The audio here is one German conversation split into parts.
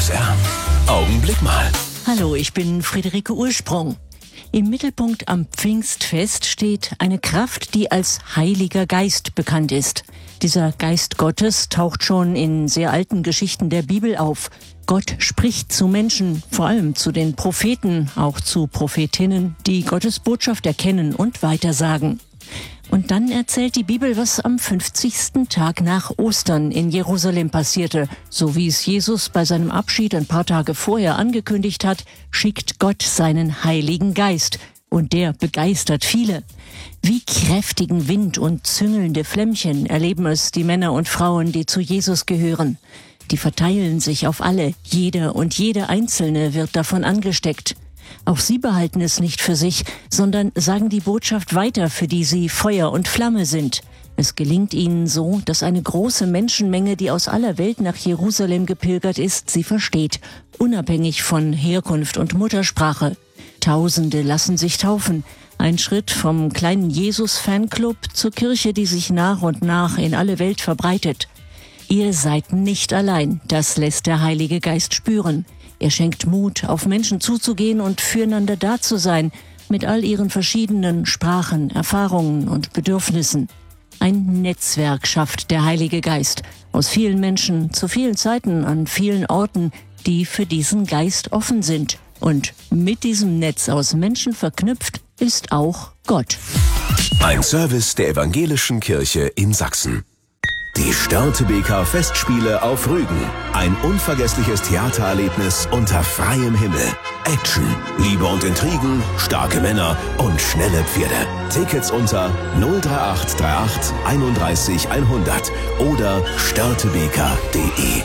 PSR. Augenblick mal. Hallo, ich bin Friederike Ursprung. Im Mittelpunkt am Pfingstfest steht eine Kraft, die als Heiliger Geist bekannt ist. Dieser Geist Gottes taucht schon in sehr alten Geschichten der Bibel auf. Gott spricht zu Menschen, vor allem zu den Propheten, auch zu Prophetinnen, die Gottes Botschaft erkennen und weitersagen. Und dann erzählt die Bibel, was am 50. Tag nach Ostern in Jerusalem passierte. So wie es Jesus bei seinem Abschied ein paar Tage vorher angekündigt hat, schickt Gott seinen Heiligen Geist. Und der begeistert viele. Wie kräftigen Wind und züngelnde Flämmchen erleben es die Männer und Frauen, die zu Jesus gehören. Die verteilen sich auf alle. Jeder und jede Einzelne wird davon angesteckt. Auch sie behalten es nicht für sich, sondern sagen die Botschaft weiter, für die sie Feuer und Flamme sind. Es gelingt ihnen so, dass eine große Menschenmenge, die aus aller Welt nach Jerusalem gepilgert ist, sie versteht, unabhängig von Herkunft und Muttersprache. Tausende lassen sich taufen. Ein Schritt vom kleinen Jesus-Fanclub zur Kirche, die sich nach und nach in alle Welt verbreitet. Ihr seid nicht allein, das lässt der Heilige Geist spüren. Er schenkt Mut, auf Menschen zuzugehen und füreinander da zu sein, mit all ihren verschiedenen Sprachen, Erfahrungen und Bedürfnissen. Ein Netzwerk schafft der Heilige Geist aus vielen Menschen zu vielen Zeiten an vielen Orten, die für diesen Geist offen sind. Und mit diesem Netz aus Menschen verknüpft ist auch Gott. Ein Service der Evangelischen Kirche in Sachsen. Die Störtebeker Festspiele auf Rügen. Ein unvergessliches Theatererlebnis unter freiem Himmel. Action, Liebe und Intrigen, starke Männer und schnelle Pferde. Tickets unter 03838 31 100 oder störtebeker.de.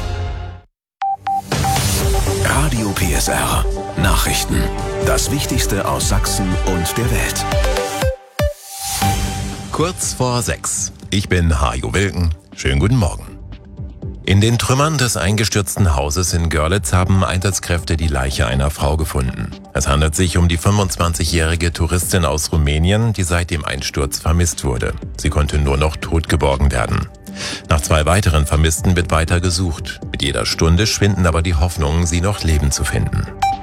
Radio PSR. Nachrichten. Das Wichtigste aus Sachsen und der Welt. Kurz vor 6. Ich bin Hajo Wilken. Schönen guten Morgen. In den Trümmern des eingestürzten Hauses in Görlitz haben Einsatzkräfte die Leiche einer Frau gefunden. Es handelt sich um die 25-jährige Touristin aus Rumänien, die seit dem Einsturz vermisst wurde. Sie konnte nur noch tot geborgen werden. Nach 2 weiteren Vermissten wird weiter gesucht. Mit jeder Stunde schwinden aber die Hoffnungen, sie noch lebend zu finden.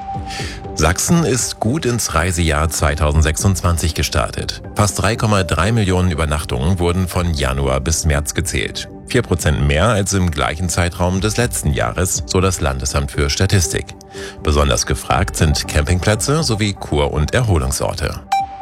Sachsen ist gut ins Reisejahr 2026 gestartet. Fast 3,3 Millionen Übernachtungen wurden von Januar bis März gezählt. 4% mehr als im gleichen Zeitraum des letzten Jahres, so das Landesamt für Statistik. Besonders gefragt sind Campingplätze sowie Kur- und Erholungsorte.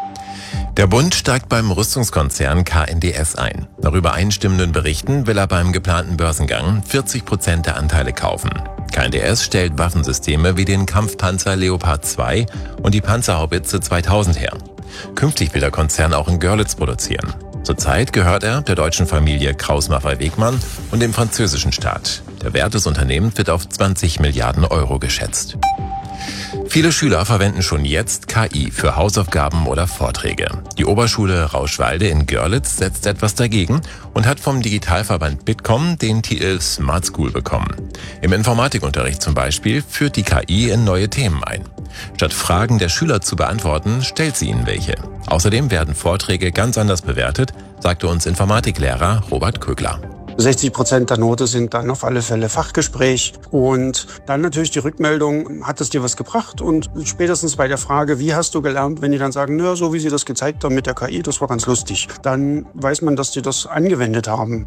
Der Bund steigt beim Rüstungskonzern KNDS ein. Nach übereinstimmenden Berichten will er beim geplanten Börsengang 40% der Anteile kaufen. KNDS stellt Waffensysteme wie den Kampfpanzer Leopard 2 und die Panzerhaubitze 2000 her. Künftig will der Konzern auch in Görlitz produzieren. Zurzeit gehört er der deutschen Familie Krauss-Maffei-Wegmann und dem französischen Staat. Der Wert des Unternehmens wird auf 20 Milliarden Euro geschätzt. Viele Schüler verwenden schon jetzt KI für Hausaufgaben oder Vorträge. Die Oberschule Rauschwalde in Görlitz setzt etwas dagegen und hat vom Digitalverband Bitkom den Titel Smart School bekommen. Im Informatikunterricht zum Beispiel führt die KI in neue Themen ein. Statt Fragen der Schüler zu beantworten, stellt sie ihnen welche. Außerdem werden Vorträge ganz anders bewertet, sagte uns Informatiklehrer Robert Kögler. 60% der Note sind dann auf alle Fälle Fachgespräch und dann natürlich die Rückmeldung, hat es dir was gebracht? Und spätestens bei der Frage, wie hast du gelernt, wenn die dann sagen, na, so wie sie das gezeigt haben mit der KI, das war ganz lustig, dann weiß man, dass die das angewendet haben.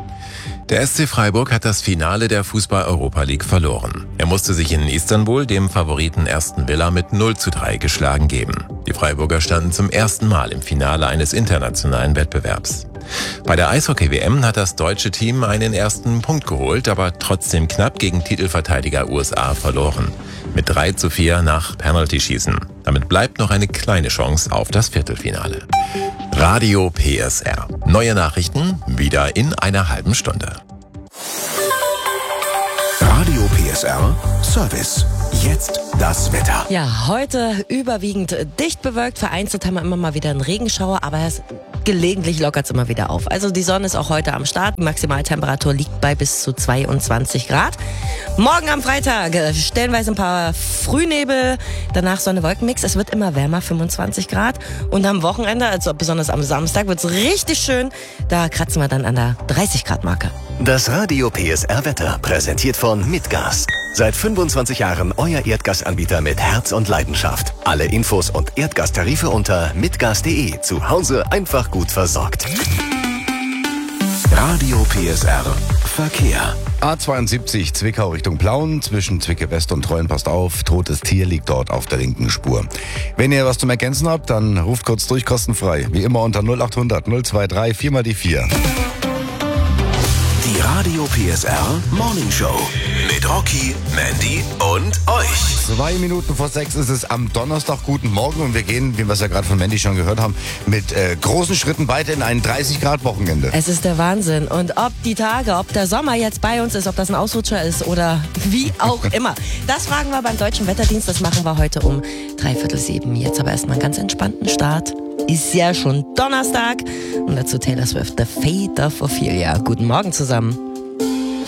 Der SC Freiburg hat das Finale der Fußball-Europa League verloren. Er musste sich in Istanbul dem Favoriten Aston Villa mit 0:3 geschlagen geben. Die Freiburger standen zum ersten Mal im Finale eines internationalen Wettbewerbs. Bei der Eishockey-WM hat das deutsche Team einen ersten Punkt geholt, aber trotzdem knapp gegen Titelverteidiger USA verloren. Mit 3:4 nach Penalty-Schießen. Damit bleibt noch eine kleine Chance auf das Viertelfinale. Radio PSR. Neue Nachrichten wieder in einer halben Stunde. Radio PSR Service. Jetzt das Wetter. Ja, heute überwiegend dicht bewölkt. Vereinzelt haben wir immer mal wieder einen Regenschauer, aber gelegentlich lockert es immer wieder auf. Also die Sonne ist auch heute am Start. Die Maximaltemperatur liegt bei bis zu 22 Grad. Morgen am Freitag stellenweise ein paar Frühnebel, danach Sonne-Wolken-Mix. Es wird immer wärmer, 25 Grad. Und am Wochenende, also besonders am Samstag, wird es richtig schön. Da kratzen wir dann an der 30 Grad Marke. Das Radio PSR Wetter präsentiert von Mitgas. Seit 25 Jahren euer Erdgasanbieter mit Herz und Leidenschaft. Alle Infos und Erdgastarife unter mitgas.de. Zu Hause einfach gut versorgt. Radio PSR Verkehr. A72 Zwickau Richtung Plauen, zwischen Zwicke West und Treuen, passt auf, totes Tier liegt dort auf der linken Spur. Wenn ihr was zum Ergänzen habt, dann ruft kurz durch, kostenfrei. Wie immer unter 0800 023 4 mal die 4. Die Radio PSR Morning Show mit Rocky, Mandy und euch. 2 Minuten vor 6 ist es am Donnerstag. Guten Morgen und wir gehen, wie wir es ja gerade von Mandy schon gehört haben, mit großen Schritten weiter in ein 30-Grad-Wochenende. Es ist der Wahnsinn. Und ob die Tage, ob der Sommer jetzt bei uns ist, ob das ein Ausrutscher ist oder wie auch immer. Das fragen wir beim Deutschen Wetterdienst. Das machen wir heute um 6:45. Jetzt aber erstmal einen ganz entspannten Start. Ist ja schon Donnerstag. Und dazu Taylor Swift, The Fate of Ophelia. Guten Morgen zusammen.